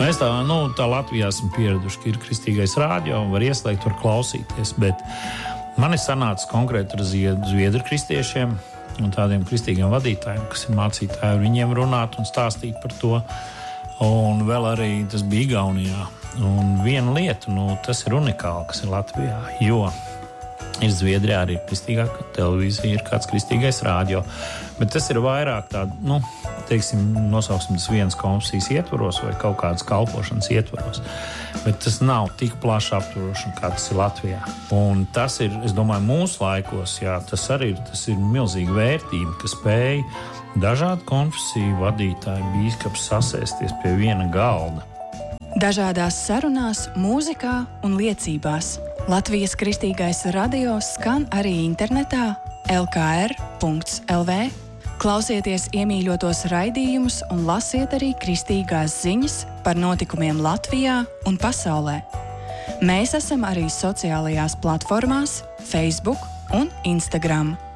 Mēs tā Latvijā esam pieraduši, ka ir kristīgais rādio un var ieslēgt, var klausīties, bet man ir sanācis konkrēti ar zviedru kristiešiem un tādiem kristīgiem vadītājiem, kas ir mācītāji, ar viņiem runāt un stāstīt par to. Un vēl arī tas bija Igaunijā. Un viena lieta, tas ir unikāli, kas ir Latvijā, jo ir Zviedrijā arī kristīgā televīzija, ir kāds kristīgais rādio, bet tas ir vairāk tādu, nosauksim tas vienas konfesijas ietvaros vai kaut kādas kalpošanas ietvaros, bet tas nav tik plaši aptveroši, kā tas ir Latvijā. Un tas ir, es domāju, mūsu laikos, tas ir milzīga vērtība, ka spēj dažādu konfesiju vadītāji, bīskaps sasēsties pie viena galda. Dažādās sarunās, mūzikā un liecībās. Latvijas kristīgais radio skan arī internetā lkr.lv. Klausieties iemīļotos raidījumus un lasiet arī kristīgās ziņas par notikumiem Latvijā un pasaulē. Mēs esam arī sociālajās platformās Facebook un Instagram.